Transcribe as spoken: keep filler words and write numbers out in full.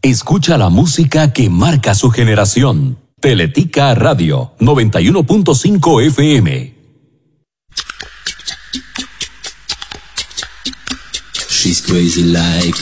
Escucha la música que marca su generación. Teletica Radio noventa y uno punto cinco F M. She's crazy like